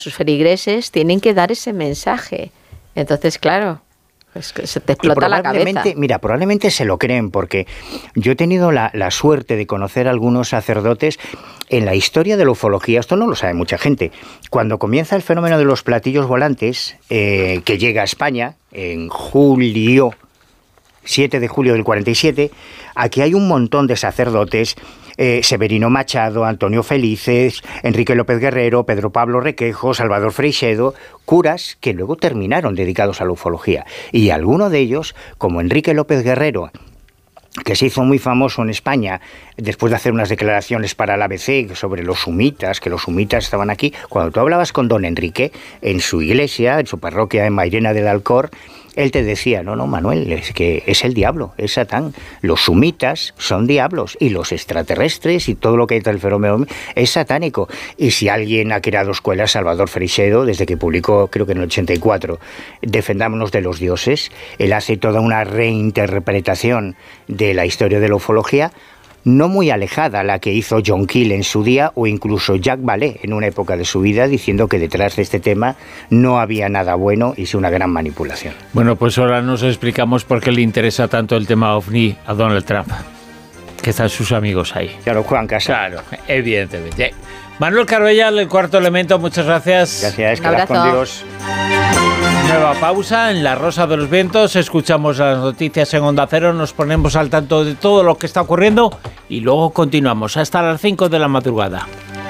sus feligreses tienen que dar ese mensaje. Entonces, claro, es que se te explota la cabeza. Mira, probablemente se lo creen, porque yo he tenido la suerte de conocer a algunos sacerdotes. En la historia de la ufología, esto no lo sabe mucha gente, cuando comienza el fenómeno de los platillos volantes, que llega a España en julio, 7 de julio del 47, aquí hay un montón de sacerdotes, Severino Machado, Antonio Felices, Enrique López Guerrero, Pedro Pablo Requejo, Salvador Freixedo, curas que luego terminaron dedicados a la ufología. Y alguno de ellos, como Enrique López Guerrero, que se hizo muy famoso en España después de hacer unas declaraciones para el ABC sobre los sumitas, que los sumitas estaban aquí. Cuando tú hablabas con don Enrique en su iglesia, en su parroquia en Mairena del Alcor, él te decía, no, Manuel, es que es el diablo, es Satán. Los sumitas son diablos y los extraterrestres y todo lo que entra el fenómeno es satánico. Y si alguien ha creado escuelas, Salvador Freixedo, desde que publicó, creo que en el 84, Defendámonos de los dioses, él hace toda una reinterpretación de la historia de la ufología, no muy alejada a la que hizo John Keel en su día, o incluso Jacques Vallée en una época de su vida, diciendo que detrás de este tema no había nada bueno y es una gran manipulación. Bueno, pues ahora nos explicamos por qué le interesa tanto el tema OVNI a Donald Trump, que están sus amigos ahí. Claro, Juan Casa. Claro, evidentemente. Manuel Carbellal, El Cuarto Elemento, muchas gracias. Gracias, que vas con Dios. Nueva pausa en La Rosa de los Vientos, escuchamos las noticias en Onda Cero, nos ponemos al tanto de todo lo que está ocurriendo y luego continuamos hasta las 5 de la madrugada.